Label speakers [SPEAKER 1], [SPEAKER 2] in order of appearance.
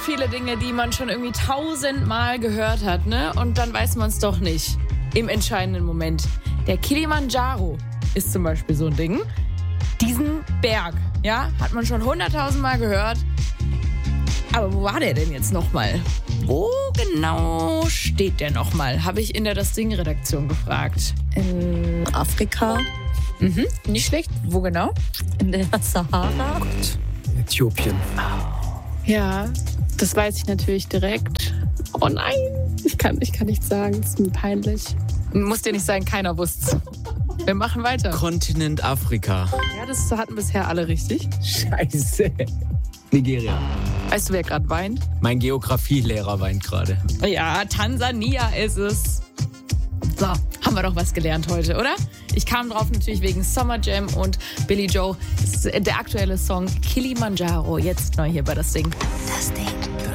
[SPEAKER 1] viele Dinge, die man schon irgendwie 1000-mal gehört hat, ne? Und dann weiß man es doch nicht im entscheidenden Moment. Der Kilimanjaro ist zum Beispiel so ein Ding. Diesen Berg, ja, hat man schon 100.000-mal gehört. Aber wo war der denn jetzt nochmal? Wo genau steht der nochmal? Habe ich in der Das Ding-Redaktion gefragt.
[SPEAKER 2] In Afrika.
[SPEAKER 1] Nicht schlecht. Wo genau?
[SPEAKER 2] In der Sahara.
[SPEAKER 3] Äthiopien.
[SPEAKER 4] Ja, das weiß ich natürlich direkt. Oh nein, ich kann nichts sagen, das ist mir peinlich.
[SPEAKER 1] Muss dir nicht sagen, keiner wusste's. Wir machen weiter.
[SPEAKER 3] Kontinent Afrika.
[SPEAKER 1] Ja, das hatten bisher alle richtig.
[SPEAKER 3] Scheiße. Nigeria.
[SPEAKER 1] Weißt du, wer gerade weint?
[SPEAKER 3] Mein Geografielehrer weint gerade.
[SPEAKER 1] Ja, Tansania ist es. So, haben wir doch was gelernt heute, oder? Ich kam drauf natürlich wegen Summer Jam und Billy Joe. Das ist der aktuelle Song Kilimanjaro. Jetzt neu hier bei Das Ding.
[SPEAKER 2] Das Ding.